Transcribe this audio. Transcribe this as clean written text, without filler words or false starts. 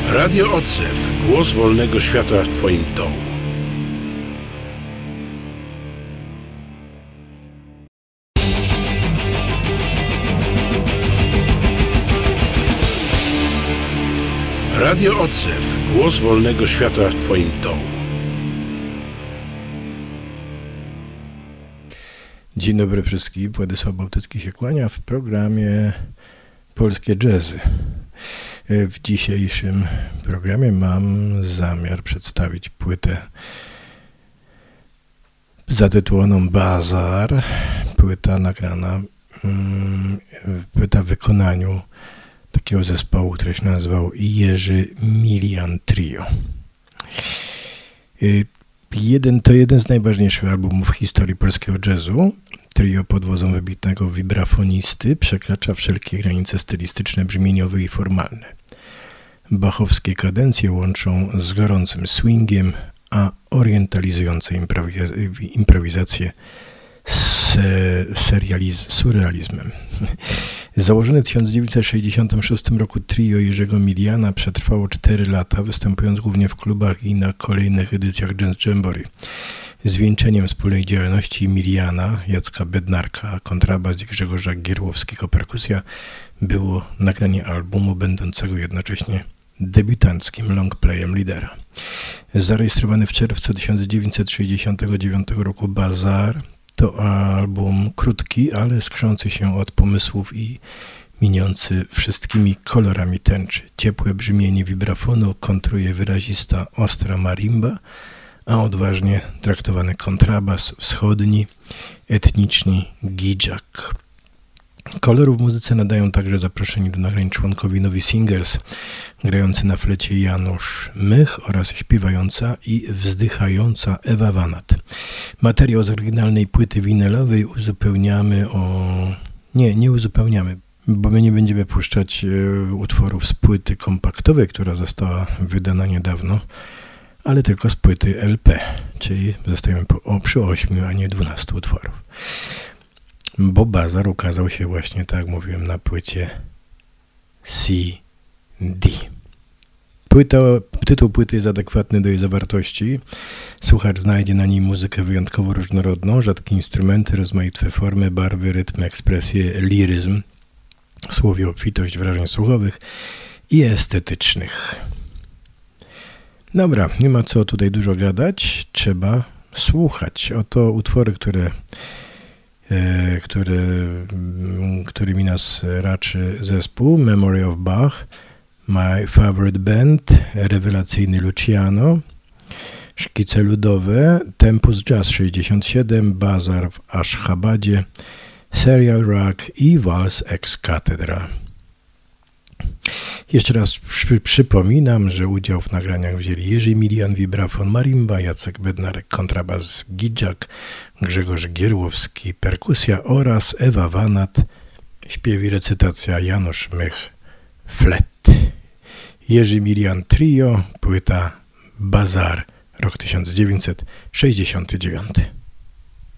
Radio Odzew. Głos wolnego świata w Twoim domu. Radio Odzew. Głos wolnego świata w Twoim domu. Dzień dobry wszystkim. Władysław Bałtycki się kłania w programie Polskie Jazzy. W dzisiejszym programie mam zamiar przedstawić płytę zatytułowaną Bazar. Płyta nagrana, płyta w wykonaniu takiego zespołu, który się nazywał Jerzy Milian Trio. To jeden z najważniejszych albumów w historii polskiego jazzu. Trio pod wodzą wybitnego wibrafonisty przekracza wszelkie granice stylistyczne, brzmieniowe i formalne. Bachowskie kadencje łączą z gorącym swingiem, a orientalizujące improwizacje z surrealizmem. Założone w 1966 roku trio Jerzego Miliana przetrwało 4 lata, występując głównie w klubach i na kolejnych edycjach Jazz Jamboree. Zwieńczeniem wspólnej działalności Miliana, Jacka Bednarka, kontrabas i Grzegorza Gierłowskiego perkusja było nagranie albumu będącego jednocześnie debiutanckim longplayem lidera. Zarejestrowany w czerwcu 1969 roku Bazar to album krótki, ale skrzący się od pomysłów i mieniący wszystkimi kolorami tęczy. Ciepłe brzmienie wibrafonu kontruje wyrazista, ostra marimba, a odważnie traktowany kontrabas wschodni, etniczni gidżak. Koloru w muzyce nadają także zaproszeni do nagrań członkowie Nowi Singers, grający na flecie Janusz Mych oraz śpiewająca i wzdychająca Ewa Wanat. Materiał z oryginalnej płyty winylowej nie uzupełniamy, bo my nie będziemy puszczać utworów z płyty kompaktowej, która została wydana niedawno, ale tylko z płyty LP, czyli zostajemy przy 8, a nie 12 utworów. Bo Bazar ukazał się właśnie, tak jak mówiłem, na płycie CD. Tytuł płyty jest adekwatny do jej zawartości. Słuchacz znajdzie na niej muzykę wyjątkowo różnorodną, rzadkie instrumenty, rozmaite formy, barwy, rytmy, ekspresje, liryzm, słowie obfitość wrażeń słuchowych i estetycznych. Dobra, nie ma co tutaj dużo gadać, trzeba słuchać. Oto utwory, którymi nas raczy zespół Memory of Bach, My Favorite Band, rewelacyjny Luciano, szkice ludowe, Tempus Jazz 67, Bazar w Aszchabadzie, Serial Rock i Vals ex Cathedra. Jeszcze raz przypominam, że udział w nagraniach wzięli Jerzy Milian, wibrafon, marimba, Jacek Bednarek, kontrabas, gidżak, Grzegorz Gierłowski, perkusja oraz Ewa Wanat, śpiew i recytacja Janusz Mych, flet. Jerzy Milian Trio, płyta Bazar, rok 1969.